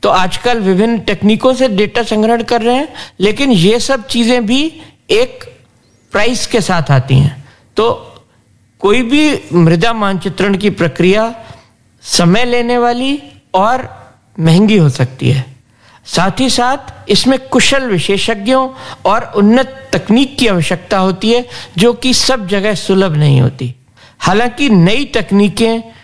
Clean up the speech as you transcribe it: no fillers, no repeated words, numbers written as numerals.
तो आजकल विभिन्न तकनीकों से डेटा संग्रहण कर रहे हैं, लेकिन ये सब चीजें भी एक प्राइस के साथ आती हैं। तो कोई भी मृदा मानचित्रण की प्रक्रिया समय लेने वाली और महंगी हो सकती है। साथ ही साथ इसमें कुशल विशेषज्ञों और उन्नत तकनीक की आवश्यकता होती है, जो कि सब जगह सुलभ नहीं होती। हालांकि नई तकनीकें